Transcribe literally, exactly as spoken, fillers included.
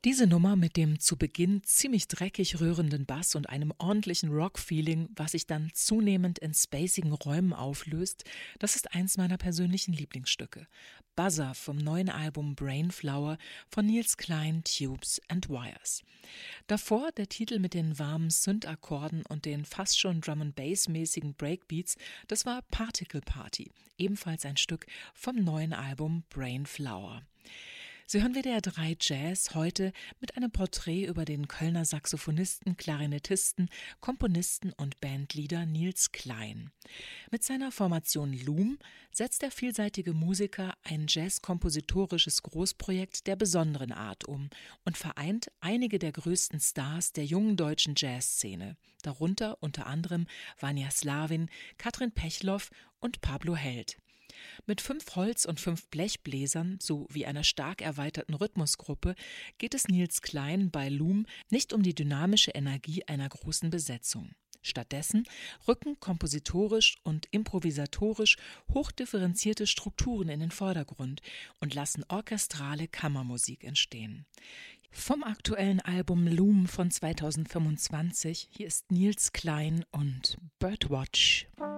Diese Nummer mit dem zu Beginn ziemlich dreckig rührenden Bass und einem ordentlichen Rock-Feeling, was sich dann zunehmend in spacigen Räumen auflöst, das ist eins meiner persönlichen Lieblingsstücke. Buzzer vom neuen Album Brainflower von Nils Cline, Tubes and Wires. Davor der Titel mit den warmen Synth-Akkorden und den fast schon Drum-and-Bass-mäßigen Breakbeats, das war Particle Party, ebenfalls ein Stück vom neuen Album Brainflower. Sie hören W D R drei Jazz heute mit einem Porträt über den Kölner Saxophonisten, Klarinettisten, Komponisten und Bandleader Nils Cline. Mit seiner Formation Loom setzt der vielseitige Musiker ein jazzkompositorisches Großprojekt der besonderen Art um und vereint einige der größten Stars der jungen deutschen Jazzszene, darunter unter anderem Vanja Slavin, Katrin Pechloff und Pablo Held. Mit fünf Holz- und fünf Blechbläsern sowie einer stark erweiterten Rhythmusgruppe geht es Nils Cline bei Loom nicht um die dynamische Energie einer großen Besetzung. Stattdessen rücken kompositorisch und improvisatorisch hochdifferenzierte Strukturen in den Vordergrund und lassen orchestrale Kammermusik entstehen. Vom aktuellen Album Loom von zweitausendfünfundzwanzig, hier ist Nils Cline und Birdwatch.